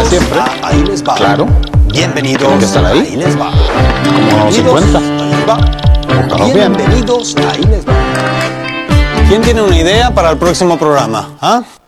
para siempre. Ahí les va. Claro. Bienvenidos. Tienen que estar ahí. Ahí les va. Como 50. Ahí les va. Búscalos bien. Bienvenidos. Ahí les va. ¿Quién tiene una idea para el próximo programa? ¿Ah?